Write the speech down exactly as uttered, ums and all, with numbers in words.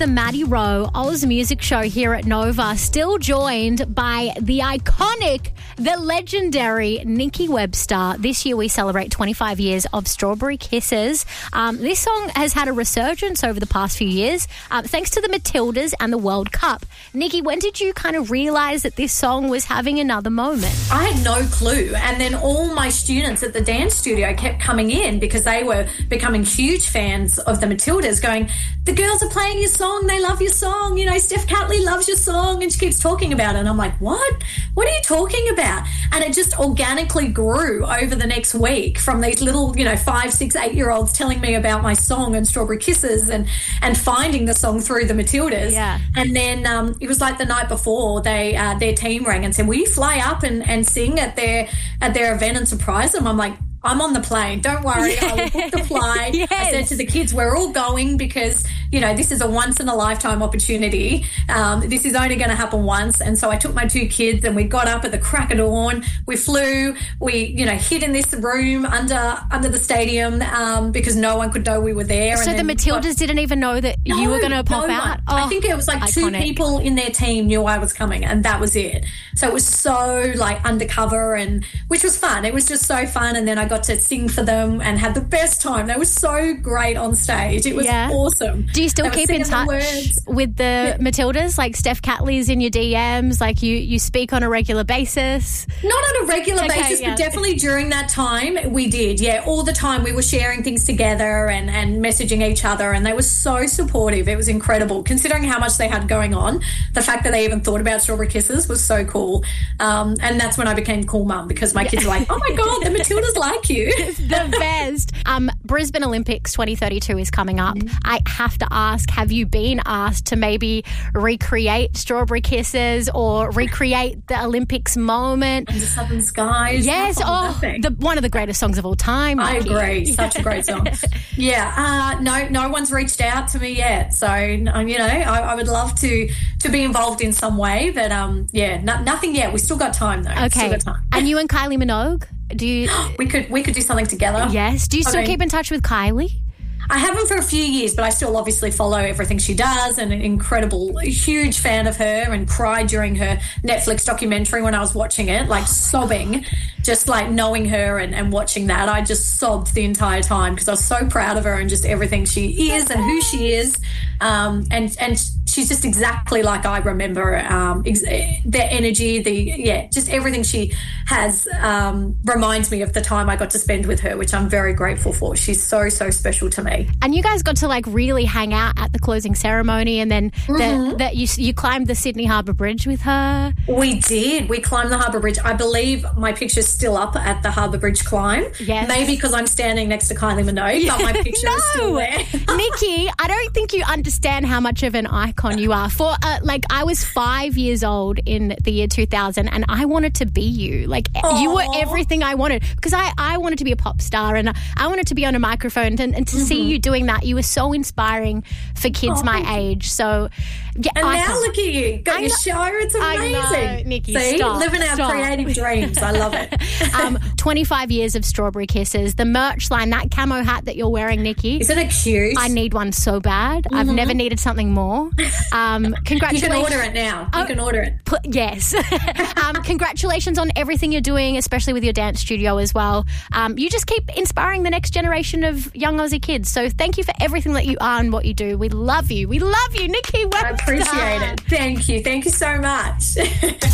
The Maddie Rowe Oz Music Show here at Nova, still joined by the iconic, the legendary Nikki Webster. This year we celebrate twenty-five years of Strawberry Kisses. Um, this song has had a resurgence over the past few years, uh, thanks to the Matildas and the World Cup. Nikki, when did you kind of realise that this song was having another moment? I had no clue. And then all my students at the dance studio kept coming in because they were becoming huge fans of the Matildas, going, the girls are playing your song. They love your song. You know, Steph Catley loves your song. And she keeps talking about it. And I'm like, what? What are you talking about? And it just organically grew over the next week from these little, you know, five, six, eight-year-olds telling me about my song and Strawberry Kisses and, and finding the song through the Matildas. Yeah. And then um, it was like the night before they uh, their team rang and said, will you fly up and, and sing at their at their event and surprise them? I'm like, I'm on the plane. Don't worry. I will book the flight. Yes. I said to the kids, we're all going because, you know, this is a once-in-a-lifetime opportunity. Um, this is only going to happen once. And so I took my two kids and we got up at the crack of dawn. We flew. We, you know, hid in this room under under the stadium um, because no one could know we were there. So and the Matildas got, didn't even know that no, you were going to pop no out? Oh, I think it was like iconic. two people in their team knew I was coming and that was it. So it was so, like, undercover, and which was fun. It was just so fun. And then I got to sing for them and had the best time. They were so great on stage. It was yeah. awesome. Do you still they keep in touch the with the yeah. Matildas? Like Steph Catley's in your D Ms? Like you, you speak on a regular basis? Not on a regular okay, basis, yeah. but definitely during that time we did. Yeah, all the time we were sharing things together and, and messaging each other, and they were so supportive. It was incredible. Considering how much they had going on, the fact that they even thought about Strawberry Kisses was so cool. Um, and that's when I became cool mum, because my kids were like, oh my God, the Matildas like you. The best. Um, Brisbane Olympics twenty thirty-two is coming up. Mm-hmm. I have to ask, have you been asked to maybe recreate Strawberry Kisses or recreate the Olympics moment? Under Southern Skies. Yes. Oh, the, one of the greatest songs of all time. I Nikki. agree. Such a great song. Yeah. Uh, no, no one's reached out to me yet. So, you know, I, I would love to to be involved in some way. But, um, yeah, no, nothing yet. We still got time, though. Okay. Still got time. And you and Kylie Minogue? Do you? we could we could do something together. Yes. Do you still I mean, keep in touch with Kylie? I haven't for a few years, but I still obviously follow everything she does, and an incredible, huge fan of her, and cried during her Netflix documentary when I was watching it, like sobbing, just like knowing her and, and watching that. I just sobbed the entire time because I was so proud of her and just everything she is and who she is. Um, and, and she's just exactly like I remember, um, ex- the energy, the, yeah, just everything she has um, reminds me of the time I got to spend with her, which I'm very grateful for. She's so, so special to me. And you guys got to like really hang out at the closing ceremony, and then mm-hmm. the, the, you, you climbed the Sydney Harbour Bridge with her. We did. We climbed the Harbour Bridge. I believe my picture's still up at the Harbour Bridge climb. Yes. Maybe because I'm standing next to Kylie Minogue, but my picture no. is still there. Nikki, I don't think you understand how much of an icon you are. For uh, like, I was five years old in the year two thousand, and I wanted to be you. Like, Aww. You were everything I wanted, because I, I wanted to be a pop star, and I wanted to be on a microphone, and, and to mm-hmm. see you doing that, you were so inspiring for kids Aww. My age. So, yeah, and icon. now look at you, got I your know, show. It's amazing. I know, Nikki, see, stop, living our stop. creative dreams. I love it. um, twenty-five years of Strawberry Kisses, the merch line, that camo hat that you're wearing, Nikki. Isn't it cute? I need one so bad. Mm-hmm. I've never needed something more. Um, congratulations. You can order it now. You oh, can order it. Pl- yes. um, congratulations on everything you're doing, especially with your dance studio as well. Um, you just keep inspiring the next generation of young Aussie kids. So thank you for everything that you are and what you do. We love you. We love you, Nikki Webster. I appreciate it. Thank you. Thank you so much.